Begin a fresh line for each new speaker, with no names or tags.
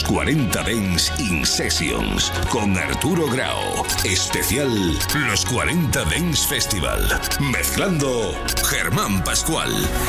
40 Dance in Sessions con Arturo Grau. Especial Los 40 Dance Festival. Mezclando Germán Pascual.